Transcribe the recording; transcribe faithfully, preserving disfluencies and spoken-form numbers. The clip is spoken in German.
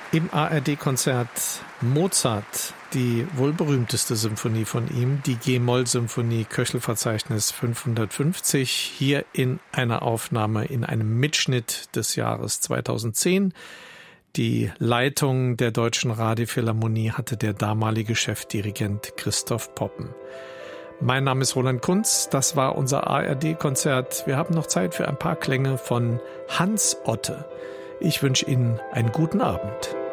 Im A R D-Konzert Mozart, die wohl berühmteste Symphonie von ihm, die G-Moll-Symphonie, Köchel-Verzeichnis fünfhundertfünfzig, hier in einer Aufnahme, in einem Mitschnitt des Jahres zweitausendzehn. Die Leitung der Deutschen Radiophilharmonie hatte der damalige Chefdirigent Christoph Poppen. Mein Name ist Roland Kunz, das war unser A R D-Konzert. Wir haben noch Zeit für ein paar Klänge von Hans Otte. Ich wünsche Ihnen einen guten Abend.